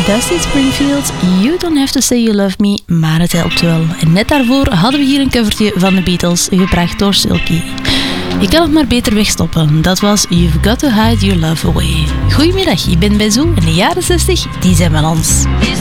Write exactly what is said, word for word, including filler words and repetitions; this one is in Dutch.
Dusty Springfield, You Don't Have To Say You Love Me, maar het helpt wel. En net daarvoor hadden we hier een covertje van de Beatles, gebracht door Silky. Je kan het maar beter wegstoppen. Dat was You've Got To Hide Your Love Away. Goedemiddag, ik ben Bezou en de jaren zestig, die zijn van ons.